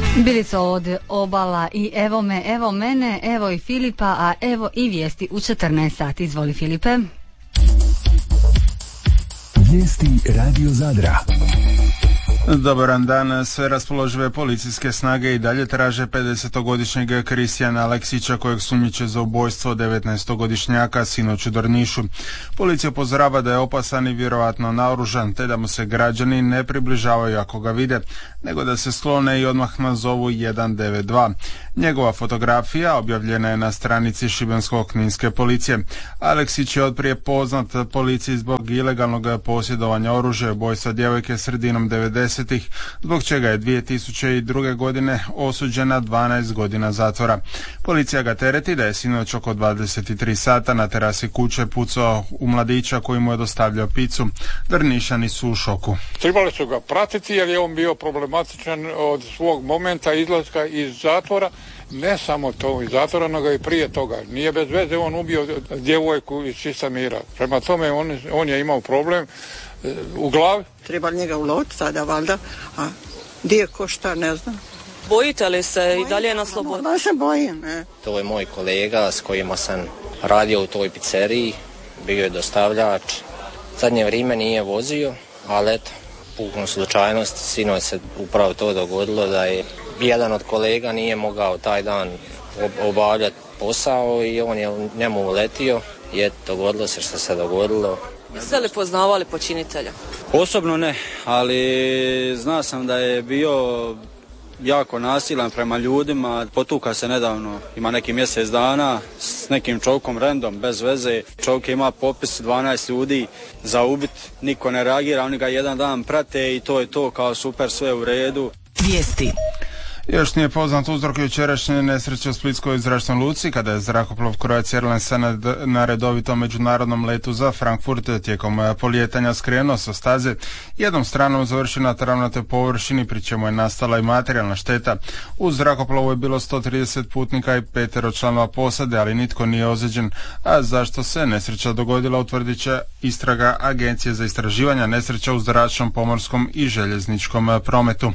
Bili su od Obala i evo me, evo mene, evo i Filipa, a evo i vijesti u 14 sati. Izvoli Filipe. Vijesti Radio Zadra. Dobar dan, sve raspoložive policijske snage i dalje traže 50-godišnjeg Kristijana Aleksića kojeg sumnjiče za ubojstvo 19-godišnjaka sinoć u Drnišu. Policija upozorava da je opasan i vjerojatno naoružan, te da mu se građani ne približavaju ako ga vide, nego da se sklone i odmah nazovu 192. Njegova fotografija objavljena je na stranici Šibensko-kninske policije. Aleksić je otprije poznat policiji zbog ilegalnog posjedovanja oružja i ubojstva djevojke sredinom 90-ih, zbog čega je 2002. godine osuđen na 12 godina zatvora. Policija ga tereti da je sinoć oko 23 sata na terasi kuće pucao u mladića koji mu je dostavljao picu. Drnišani su u šoku. Trebali su ga pratiti jer je on bio problematičan od svog momenta izlaska iz zatvora. Ne samo to iz zatvora, nego i prije toga. Nije bez veze on ubio djevojku iz čista mira. Prema tome on je imao problem u glavi. Treba njega uloviti sada, valjda, a gdje ko šta, ne znam. Bojite li se i dalje na slobodi? Da se bojim. To je moj kolega s kojima sam radio u toj pizzeriji, bio je dostavljač. Zadnje vrijeme nije vozio, ali eto, pukom slučajnosti, sinoć se upravo to dogodilo da je jedan od kolega nije mogao taj dan obavljati posao i on je njemu uletio i eto, dogodilo se što se dogodilo. Jeste li poznavali počinitelja? Osobno ne, ali znao sam da je bio jako nasilan prema ljudima, potuka se nedavno, ima neki mjesec dana s nekim čovjekom random, bez veze. Čovjek ima popis 12 ljudi za ubit, niko ne reagira, oni ga jedan dan prate i to je to, kao super, sve u redu. Vijesti. Još nije poznat uzrok jučerašnje nesreće u Splitskoj zračnoj luci kada je zrakoplov Croatia Airlinesa na redovitom međunarodnom letu za Frankfurt tijekom polijetanja skrenuo sa staze jednom stranom završio na travnatoj površini, pri čemu je nastala i materijalna šteta. U zrakoplovu je bilo 130 putnika i 5 članova posade, ali nitko nije ozlijeđen, a zašto se nesreća dogodila utvrdit će istraga Agencije za istraživanja nesreća u zračnom, pomorskom i željezničkom prometu.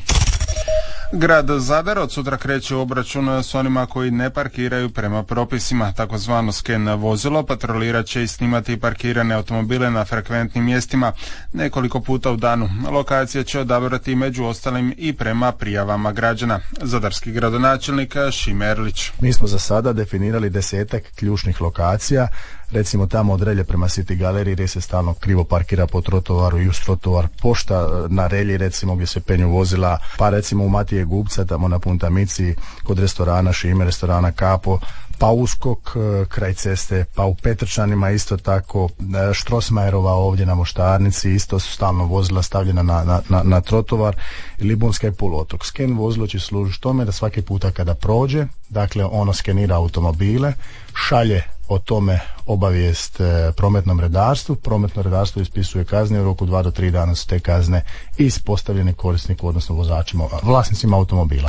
Grad Zadar od sutra kreće u obračun s onima koji ne parkiraju prema propisima. Takozvano sken vozilo patrolirat će i snimati parkirane automobile na frekventnim mjestima nekoliko puta u danu. Lokacije će odabrati među ostalim i prema prijavama građana. Zadarski gradonačelnik Šime Erlić. Mi smo za sada definirali 10 ključnih lokacija. Recimo tamo od Relje prema City Galeriji gdje se stalno krivo parkira po trotovaru i uz trotovar, pošta na Relji recimo gdje se penju vozila, pa recimo u Matije Gubca tamo na Puntamici kod restorana Šime, restorana Kapo, pa Uskok kraj ceste, pa u Petrčanima isto tako, Štrosmajerova ovdje na Moštarnici isto su stalno vozila stavljena na trotovar, Libunska i poluotok. Sken vozilo će služiti tome da svaki puta kada prođe, dakle ono skenira automobile, šalje o tome obavijest prometnom redarstvu. Prometno redarstvo ispisuje kazne, u roku 2 do 3 dana su te kazne ispostavljene korisniku, odnosno vozačima, vlasnicima automobila.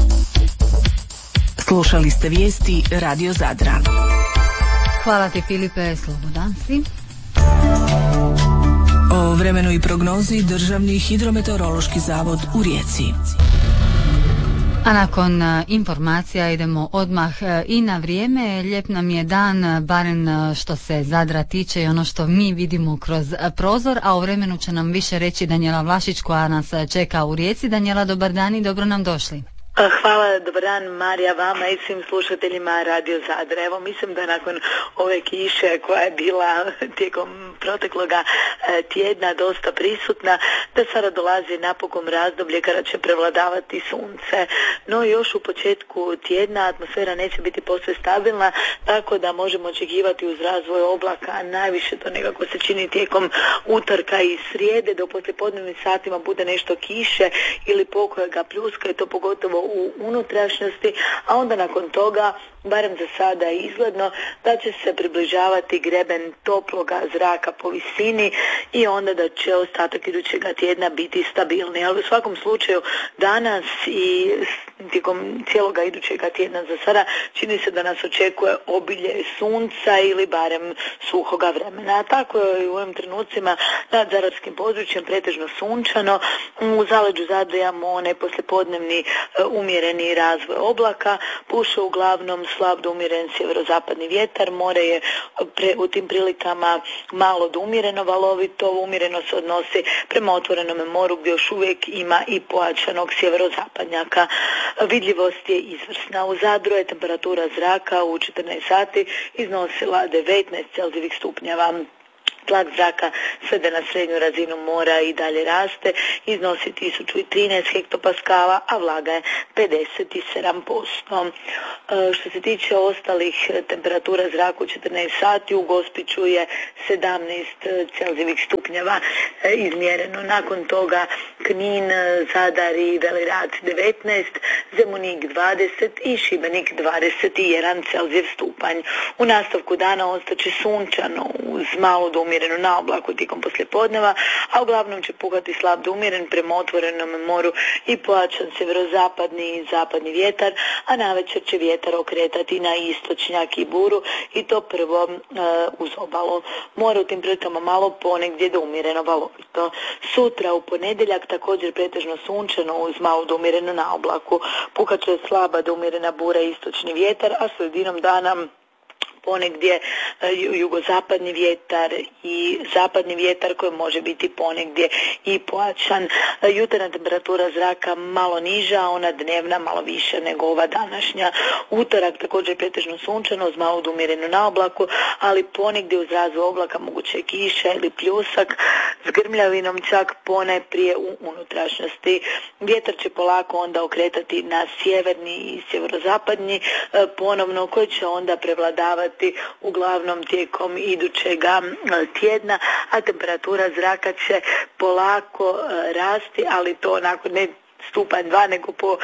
Slušali ste vijesti Radio Zadra. Hvala ti Filipe, slobodan si. O vremenu i prognozi Državni hidrometeorološki zavod u Rijeci. A nakon informacija idemo odmah i na vrijeme. Lijep nam je dan, barem što se Zadra tiče i ono što mi vidimo kroz prozor, a o vremenu će nam više reći Danijela Vlašić koja nas čeka u Rijeci. Danijela, dobar dan i dobro nam došli. Hvala, dobar dan Marija, vama i svim slušateljima Radio Zadra. Evo, mislim da nakon ove kiše koja je bila tijekom protekloga tjedna dosta prisutna, da sada dolazi napokon razdoblje kada će prevladavati sunce. No još u početku tjedna atmosfera neće biti posve stabilna, tako da možemo očekivati uz razvoj oblaka, najviše to nekako se čini tijekom utorka i srijede, do poslijepodnevnim satima bude nešto kiše ili pokojega pljuska i to pogotovo u unutrašnjosti, a onda nakon toga, barem za sada izgledno, da će se približavati greben toploga zraka po visini i onda da će ostatak idućega tjedna biti stabilni. Ali u svakom slučaju danas i tijekom cijeloga idućega tjedna. Za sada čini se da nas očekuje obilje sunca ili barem suhoga vremena. Tako je u ovim trenucima nad zadarskim područjem pretežno sunčano. U zaleđu Zadra imamo onaj poslijepodnevni umjereni razvoj oblaka, puše uglavnom slab do umjeren sjeverozapadni vjetar, more je u tim prilikama malo do umjereno valovito, umjereno se odnosi prema otvorenom moru gdje još uvijek ima i pojačanog sjeverozapadnjaka. Vidljivost je izvrsna. U Zadru je temperatura zraka u 14 sati iznosila 19 celzijevih stupnjeva. Tlak zraka svede na srednju razinu mora i dalje raste, iznosi 1013 hektopaskala, a vlaga je 57%. Što se tiče ostalih temperatura zraka u 14 sati, u Gospiću je 17 celzijevih stupnjeva izmjereno. Nakon toga Knin, Zadar i Velirac 19, Zemunik 20 i Šibenik 21 celzijev stupanj. U nastavku dana ostaće sunčano uz malo do umjerenu na oblaku tijekom poslijepodneva, a uglavnom će puhati slab do umjeren prema otvorenom moru i pojačan sjeverozapadni i zapadni vjetar, a navečer će vjetar okretati na istočnjak i buru i to prvo uz obalu. More u tim prilikama malo ponegdje do umjereno valovito. Sutra u ponedjeljak također pretežno sunčano uz malo do umjereno na oblaku. Puhat će slaba do umjerena bura i istočni vjetar, a sredinom dana ponegdje jugozapadni vjetar i zapadni vjetar koji može biti ponegdje i pojačan. Jutarnja temperatura zraka malo niža, a ona dnevna malo više nego ova današnja. Utorak također pretežno sunčano uz malo umjereno na oblaku, ali ponegdje uz razvoj oblaka moguće kiša ili pljusak s grmljavinom čak ponajprije u unutrašnjosti. Vjetar će polako onda okretati na sjeverni i sjeverozapadni ponovno, koji će onda prevladavati uglavnom tijekom idućega tjedna, a temperatura zraka će polako rasti, ali to onako ne stupanj 2 nego po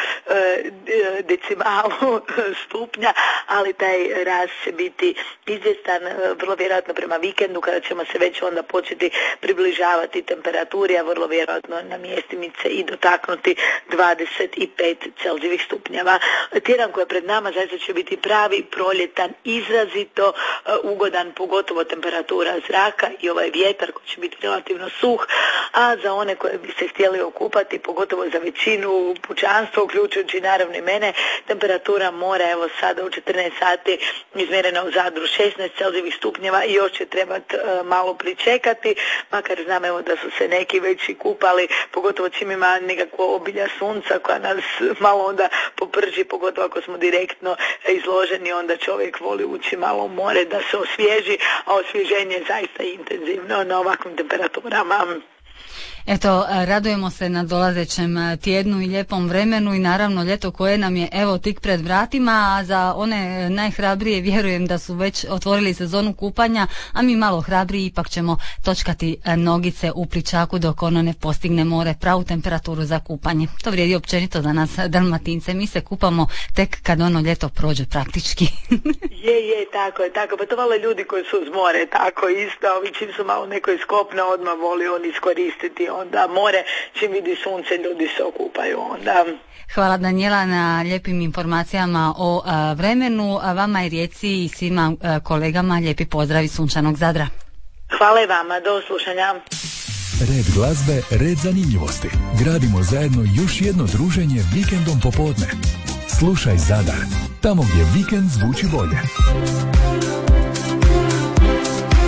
decimalu stupnja, ali taj rast će biti izvjestan vrlo vjerojatno prema vikendu kada ćemo se već onda početi približavati temperaturi, a vrlo vjerojatno na mjestimice i dotaknuti 25 celzijevih stupnjeva. Tjedan koji je pred nama zaista će biti pravi proljetan, izrazito ugodan, pogotovo temperatura zraka i ovaj vjetar koji će biti relativno suh, a za one koje bi se htjeli okupati, pogotovo za većinu pučanstva, uključujući naravno i mene, temperatura mora evo sada u 14 sati izmjerena u Zadru 16 celzijevih stupnjeva i još će trebati malo pričekati, makar znam evo da su se neki već i kupali, pogotovo čim ima nekakvo obilja sunca koja nas malo onda poprži, pogotovo ako smo direktno izloženi, onda čovjek voli ući malo u more da se osvježi, a osvježenje je zaista intenzivno na ovakvim temperaturama. Eto, radujemo se na dolazećem tjednu i lijepom vremenu i naravno ljeto koje nam je evo tik pred vratima, a za one najhrabrije vjerujem da su već otvorili sezonu kupanja, a mi malo hrabriji ipak ćemo točkati nogice u pličaku dok ono ne postigne more pravu temperaturu za kupanje. To vrijedi općenito za nas Dalmatince, mi se kupamo tek kad ono ljeto prođe praktički. Je, tako je, pa to vole ljudi koji su uz more, tako isto, ovi čim su malo neko iskopne odmah voli on iskoristiti onda more, čim vidi sunce ljudi se okupaju onda. Hvala Danijela na lijepim informacijama o vremenu, a vama i Rijeci i svima kolegama lijepi pozdrav iz sunčanog Zadra. Hvala i vama, do slušanja. Red glazbe, red zanimljivosti. Gradimo zajedno još jedno druženje vikendom popodne. Slušaj Zadar, tamo gdje vikend zvuči bolje.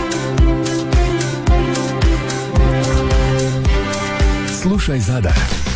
Slušaj Zadar.